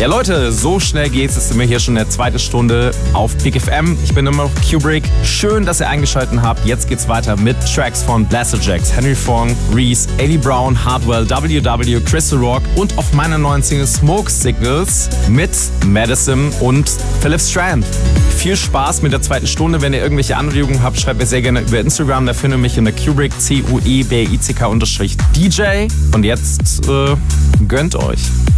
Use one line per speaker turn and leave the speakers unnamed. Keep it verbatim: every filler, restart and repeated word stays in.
Ja Leute, so schnell geht's. Jetzt sind wir hier schon in der zweiten Stunde auf Big F M. Ich bin immer noch Kubrick. Schön, dass ihr eingeschaltet habt. Jetzt geht's weiter mit Tracks von Blasterjaxx, Henry Fong, Reese, Eddie Brown, Hardwell, W W, Crystal Rock und auf meiner neuen Single Smoke Signals mit Madison und Philip Strand. Viel Spaß mit der zweiten Stunde. Wenn ihr irgendwelche Anregungen habt, schreibt mir sehr gerne über Instagram. Da findet ihr mich in der Kubrick, C U E B I C K D J. Und jetzt äh, gönnt euch.